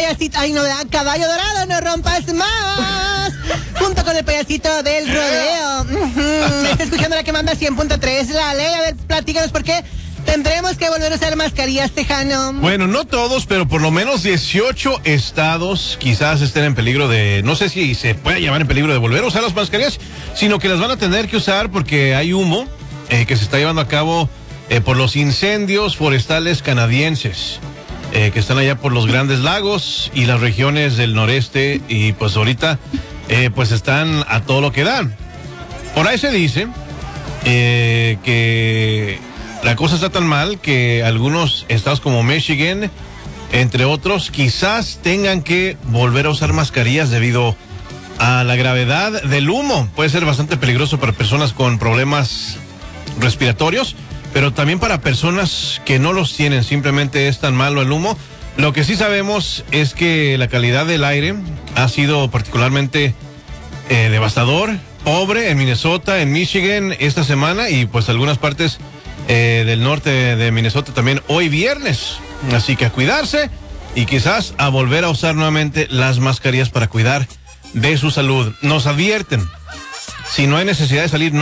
payasito, ay no, caballo dorado, no rompas más. Junto con el payasito del rodeo. Me está escuchando la que manda 100.3, la ley. A ver, platícanos por qué tendremos que volver a usar mascarillas, Tejano. Bueno, no todos, pero por lo menos 18 estados quizás estén en peligro de, no sé si se puede llamar en peligro de volver a usar las mascarillas, sino que las van a tener que usar porque hay humo que se está llevando a cabo por los incendios forestales canadienses. Que están allá por los Grandes Lagos y las regiones del noreste, y pues ahorita pues están a todo lo que dan. Por ahí se dice que la cosa está tan mal que algunos estados como Michigan, entre otros, quizás tengan que volver a usar mascarillas debido a la gravedad del humo. Puede ser bastante peligroso para personas con problemas respiratorios, pero también para personas que no los tienen. Simplemente es tan malo el humo. Lo que sí sabemos es que la calidad del aire ha sido particularmente devastador, pobre en Minnesota, en Michigan esta semana, y pues algunas partes del norte de Minnesota también hoy viernes. Así que a cuidarse y quizás a volver a usar nuevamente las mascarillas para cuidar de su salud. Nos advierten, si no hay necesidad de salir,